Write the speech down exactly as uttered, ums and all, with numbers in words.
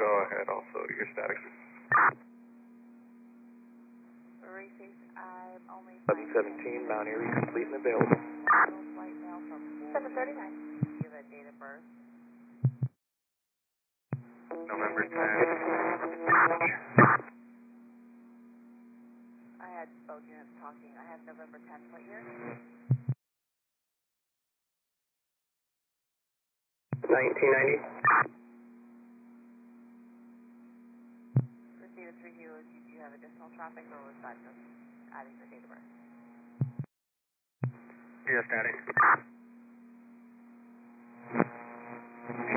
go ahead also, your static. Racing, I'm only eleven seventeen, Mount Erie, complete and available. flight mail from seven thirty-nine. Give a date of birth. November tenth. I had both units talking. I have November tenth. What year? nineteen ninety. Receive a three kilo. Did you have additional traffic, or was that just adding the date of birth? Yeah, static.